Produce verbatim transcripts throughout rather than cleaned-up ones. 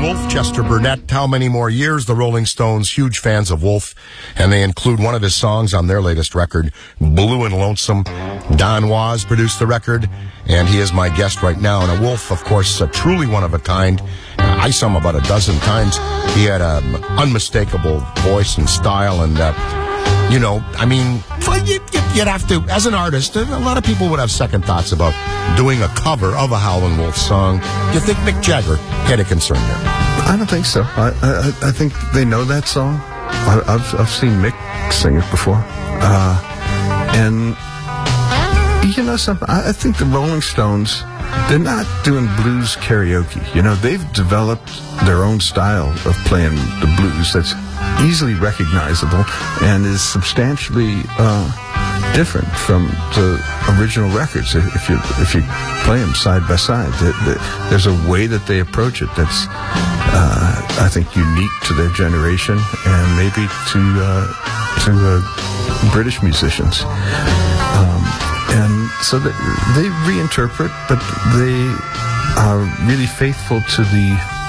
Howlin' Wolf, Chester Burnett, How Many More Years, the Rolling Stones, huge fans of Wolf, and they include one of his songs on their latest record, Blue and Lonesome. Don Was produced the record, and he is my guest right now. And a Wolf, of course, uh, truly one of a kind. Uh, I saw him about a dozen times. He had an unmistakable voice and style, and uh, you know, I mean, you'd have to, as an artist, a lot of people would have second thoughts about doing a cover of a Howlin' Wolf song. Do you think Mick Jagger had a concern there? I don't think so. I I, I think they know that song. I, I've I've seen Mick sing it before, uh, and you know something. I, I think the Rolling Stones, they're not doing blues karaoke. You know, they've developed their own style of playing the blues that's easily recognizable and is substantially uh, different from the original records. If you if you play them side by side, there's a way that they approach it that's, uh, I think, unique to their generation and maybe to uh, to uh, British musicians. Um, and so they, they reinterpret, but they are really faithful to the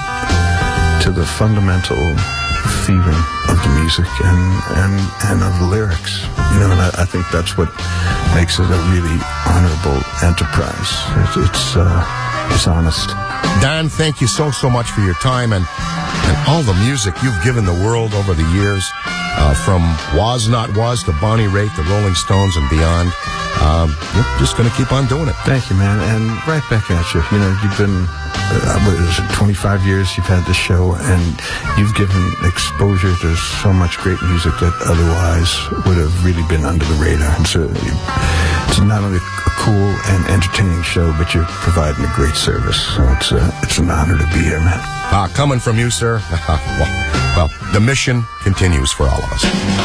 to the fundamental feeling of the music and, and, and of the lyrics, you know, and I, I think that's what makes it a really honorable enterprise. It's it's, uh, it's honest. Don, thank you so, so much for your time and, and all the music you've given the world over the years, uh, from Was Not Was to Bonnie Raitt, the Rolling Stones, and beyond. Um, you're just going to keep on doing it. Thank you, man, and right back at you. You know, you've been, uh, what is it, twenty-five years you've had this show, and you've given exposure to so much great music that otherwise would have really been under the radar. And so it's not only a cool and entertaining show, but you're providing a great service. So it's, uh, it's an honor to be here, man. Uh, coming from you, sir, well, well, the mission continues for all of us.